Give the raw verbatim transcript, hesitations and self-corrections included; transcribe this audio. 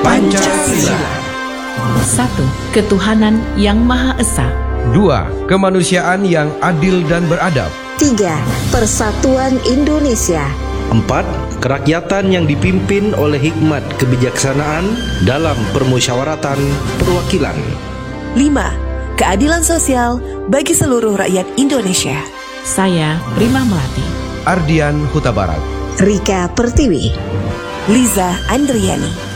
Pancasila. Satu. Ketuhanan yang Maha Esa. Dua. Kemanusiaan yang adil dan beradab. Tiga. Persatuan Indonesia. Empat. Kerakyatan yang dipimpin oleh hikmat kebijaksanaan dalam permusyawaratan perwakilan. Lima. Keadilan sosial bagi seluruh rakyat Indonesia. Saya Prima Melati. Ardian Huta Barat. Rika Pertiwi. Liza Andriani.